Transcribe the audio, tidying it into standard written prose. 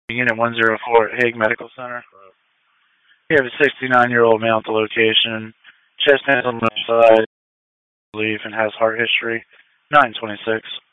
Unit 104 at Hague Medical Center. We have a 69-year-old male at the location. Chest pains on the left side, and has heart history. 926.